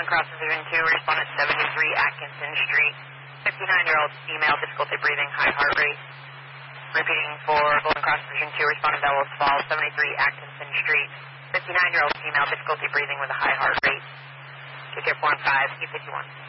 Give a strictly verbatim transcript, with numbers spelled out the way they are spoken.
Golden Cross Division two, respond at seventy-three Atkinson Street. fifty-nine-year-old female, difficulty breathing, high heart rate. Repeating for Golden Cross Division two, respond to Bellows Falls, seventy-three Atkinson Street. fifty-nine-year-old female, difficulty breathing with a high heart rate. K K four and five, E fifty-one.